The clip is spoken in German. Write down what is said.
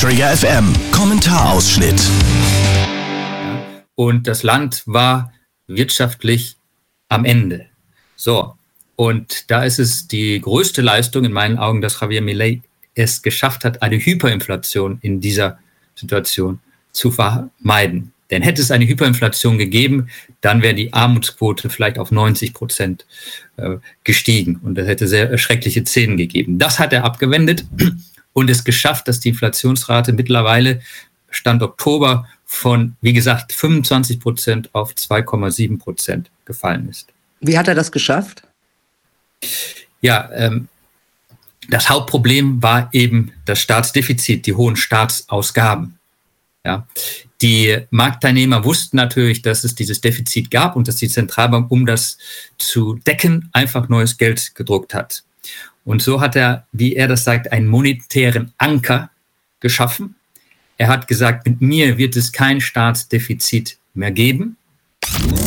Träger FM. Kommentarausschnitt. Und das Land war wirtschaftlich am Ende. So, und da ist es die größte Leistung in meinen Augen, dass Javier Milei es geschafft hat, eine Hyperinflation in dieser Situation zu vermeiden. Denn hätte es eine Hyperinflation gegeben, dann wäre die Armutsquote vielleicht auf 90% gestiegen. Und das hätte sehr schreckliche Szenen gegeben. Das hat er abgewendet und es geschafft, dass die Inflationsrate mittlerweile Stand Oktober von, wie gesagt, 25% auf 2,7% gefallen ist. Wie hat er das geschafft? Ja, das Hauptproblem war eben das Staatsdefizit, die hohen Staatsausgaben. Ja. Die Marktteilnehmer wussten natürlich, dass es dieses Defizit gab und dass die Zentralbank, um das zu decken, einfach neues Geld gedruckt hat. Und so hat er, wie er das sagt, einen monetären Anker geschaffen. Er hat gesagt, mit mir wird es kein Staatsdefizit mehr geben.